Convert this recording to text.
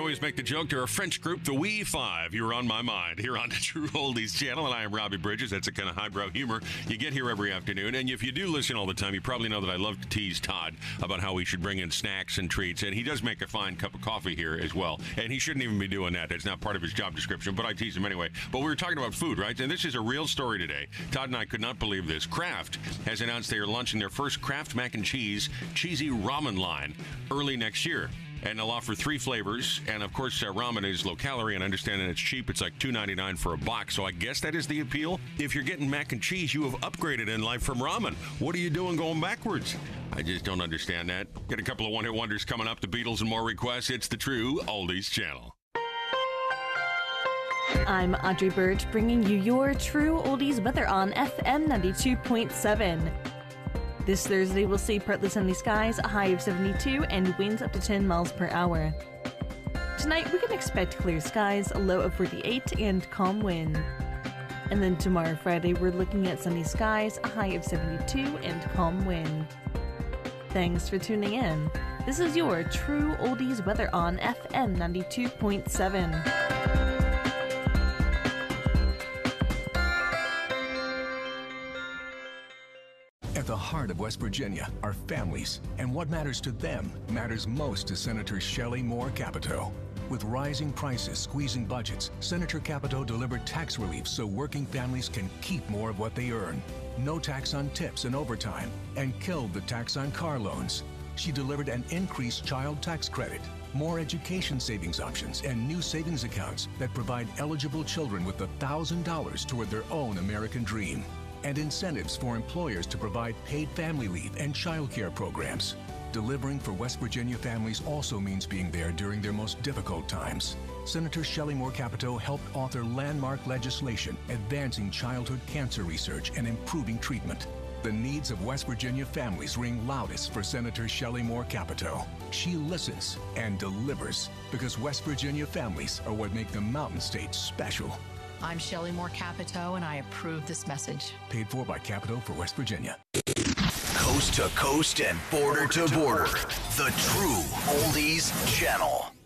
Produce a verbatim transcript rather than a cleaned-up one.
always make the joke to our French group, the We Five. You're on my mind here on the True Oldies channel, and I am Robbie Bridges. That's the kind of highbrow humor you get here every afternoon. And if you do listen all the time, you probably know that I love to tease Todd about how we should bring in snacks and treats. And he does make a fine cup of coffee here as well. And he shouldn't even be doing that. That's not part of his job description, but I tease him anyway. But we were talking about food, right? And this is a real story today. Todd and I could not believe this. Kraft has announced they are launching their first Kraft mac and cheese cheesy ramen line early next year. And they'll offer three flavors. And, of course, uh, ramen is low-calorie, and I understand that it's cheap. It's like two ninety-nine for a box, so I guess that is the appeal. If you're getting mac and cheese, you have upgraded in life from ramen. What are you doing going backwards? I just don't understand that. Get a couple of one-hit wonders coming up, the Beatles and more requests. It's the True Oldies channel. I'm Audrey Bird, bringing you your True Oldies weather on F M ninety-two point seven. This Thursday, we'll see partly sunny skies, a high of seventy-two, and winds up to ten miles per hour. Tonight, we can expect clear skies, a low of forty-eight, and calm wind. And then tomorrow, Friday, we're looking at sunny skies, a high of seventy-two, and calm wind. Thanks for tuning in. This is your True Oldies weather on F M ninety-two point seven. At the heart of West Virginia are families, and what matters to them matters most to Senator Shelley Moore Capito. With rising prices squeezing budgets, Senator Capito delivered tax relief so working families can keep more of what they earn. No tax on tips and overtime, and killed the tax on car loans. She delivered an increased child tax credit, more education savings options, and new savings accounts that provide eligible children with one thousand dollars toward their own American dream. And incentives for employers to provide paid family leave and child care programs. Delivering for West Virginia families also means being there during their most difficult times. Senator Shelley Moore Capito helped author landmark legislation advancing childhood cancer research and improving treatment. The needs of West Virginia families ring loudest for Senator Shelley Moore Capito. She listens and delivers because West Virginia families are what make the Mountain State special. I'm Shelley Moore Capito, and I approve this message. Paid for by Capito for West Virginia. Coast to coast and border to border. The True Oldies channel.